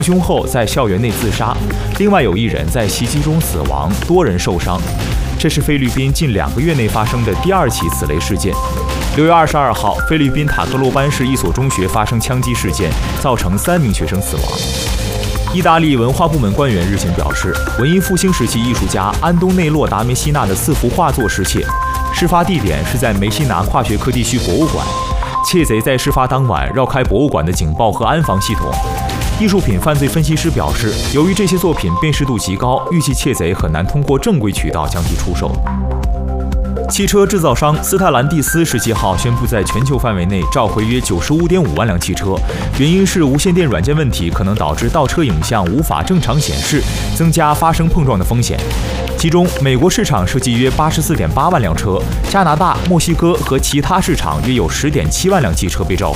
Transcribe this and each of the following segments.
凶后在校园内自杀，另外有1人在袭击中死亡，多人受伤。这是菲律宾近2个月内发生的第2起此类事件。6月22号，菲律宾塔克洛班市一所中学发生枪击事件，造成3名学生死亡。意大利文化部门官员日前表示，文艺复兴时期艺术家安东内洛·达梅西纳的4幅画作失窃，事发地点是在梅西拿跨学科地区博物馆。窃贼在事发当晚绕开博物馆的警报和安防系统。艺术品犯罪分析师表示，由于这些作品辨识度极高，预计窃贼很难通过正规渠道将其出售。汽车制造商斯泰兰蒂斯17号宣布，在全球范围内召回约95.5万辆汽车，原因是无线电软件问题可能导致倒车影像无法正常显示，增加发生碰撞的风险。其中，美国市场涉及约84.8万辆车，加拿大、墨西哥和其他市场约有10.7万辆汽车被召回。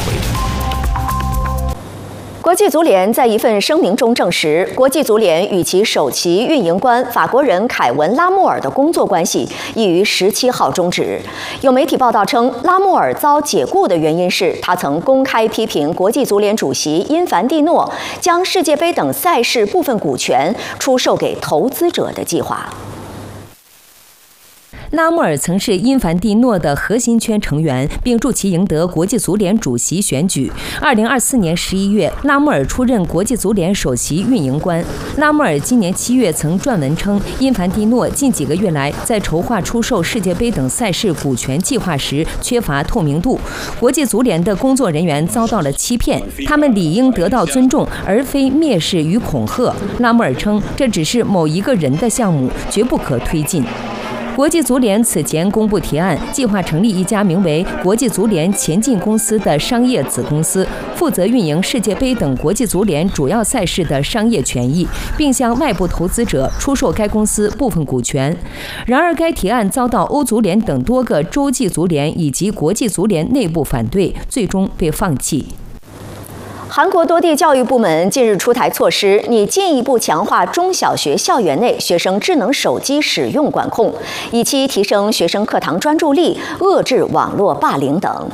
国际足联在一份声明中证实，国际足联与其首席运营官法国人凯文·拉莫尔的工作关系已于17号终止。有媒体报道称，拉莫尔遭解雇的原因是他曾公开批评国际足联主席因凡蒂诺将世界杯等赛事部分股权出售给投资者的计划。 拉莫尔曾是因凡蒂诺的核心圈成员，并助其赢得国际足联主席选举。2024年11月，拉莫尔出任国际足联首席运营官。拉莫尔今年7月曾撰文称，因凡蒂诺近几个月来在筹划出售世界杯等赛事股权计划时缺乏透明度，国际足联的工作人员遭到了欺骗，他们理应得到尊重，而非蔑视与恐吓。拉莫尔称，这只是某一个人的项目，绝不可推进。国际足联此前公布提案，计划成立一家名为国际足联前进公司的商业子公司，负责运营世界杯等国际足联主要赛事的商业权益，并向外部投资者出售该公司部分股权。然而，该提案遭到欧足联等多个洲际足联以及国际足联内部反对，最终被放弃。 韩国多地教育部门近日出台措施，拟进一步强化中小学校园内学生智能手机使用管控，以期提升学生课堂专注力，遏制网络霸凌等。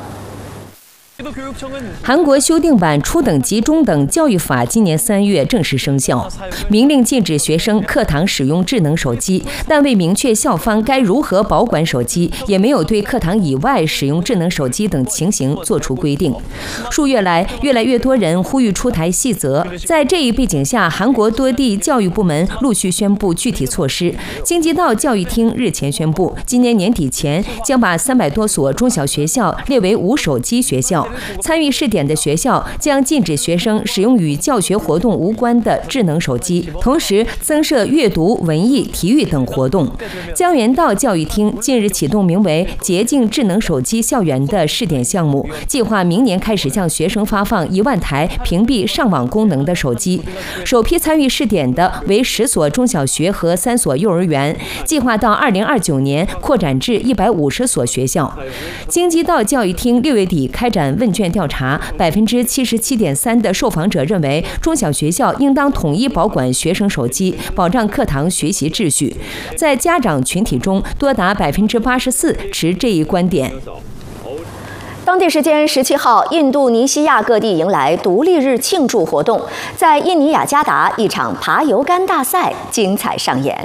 韩国修订版初等及中等教育法今年3月正式生效，明令禁止学生课堂使用智能手机，但未明确校方该如何保管手机，也没有对课堂以外使用智能手机等情形作出规定。数月来，越来越多人呼吁出台细则。在这一背景下，韩国多地教育部门陆续宣布具体措施。京畿道教育厅日前宣布，今年年底前将把300多所中小学校列为无手机学校。参与试点的学校将禁止学生使用与教学活动无关的智能手机，同时增设阅读、文艺、体育等活动。江原道教育厅近日启动名为“洁净智能手机校园”的试点项目，计划明年开始向学生发放1万台屏蔽上网功能的手机。首批参与试点的为10所中小学和3所幼儿园，计划到2029年扩展至150所学校。京畿道教育厅6月底开展问卷调查，77.3%的受访者认为中小学校应当统一保管学生手机，保障课堂学习秩序。在家长群体中，多达84%持这一观点。 当地时间17号，印度尼西亚各地迎来独立日庆祝活动，在印尼雅加达，一场爬油杆大赛精彩上演。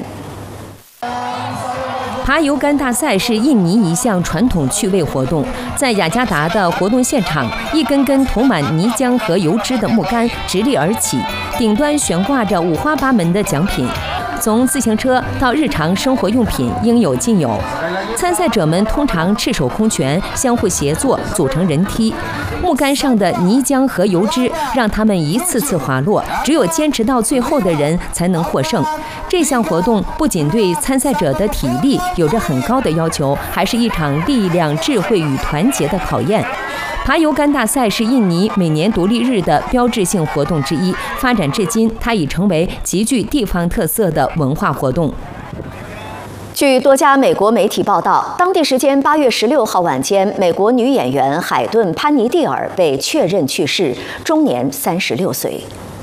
爬油杆大赛是印尼一项传统趣味活动，在雅加达的活动现场，一根根涂满泥浆和油脂的木杆直立而起，顶端悬挂着五花八门的奖品，从自行车到日常生活用品应有尽有。参赛者们通常赤手空拳，相互协作组成人梯，木杆上的泥浆和油脂让他们一次次滑落，只有坚持到最后的人才能获胜。这项活动不仅对参赛者的体力有着很高的要求，还是一场力量、智慧与团结的考验。爬油杆大赛是印尼每年独立日的标志性活动之一，发展至今，它已成为极具地方特色的文化活动。 据多家美国媒体报道，当地时间8月16号晚间，美国女演员海顿·潘尼蒂尔被确认去世，终年36岁。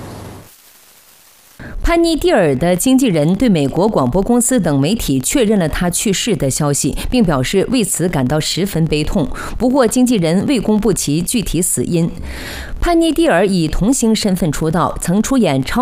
潘尼蒂尔的经纪人对美国广播公司等媒体确认了他去世的消息，并表示为此感到十分悲痛。不过，经纪人未公布其具体死因。 潘尼蒂尔以童星身份出道，曾出演超